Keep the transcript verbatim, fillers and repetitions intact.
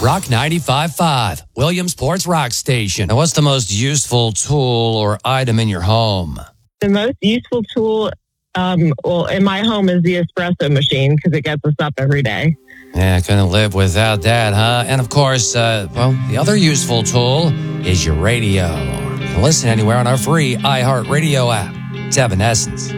Rock ninety-five point five, Williamsport's Rock Station. Now, what's the most useful tool or item in your home? The most useful tool, um, well, in my home is the espresso machine because it gets us up every day. Yeah, couldn't live without that, huh? And of course, uh, well, the other useful tool is your radio. You can listen anywhere on our free iHeartRadio app. It's Evanescence.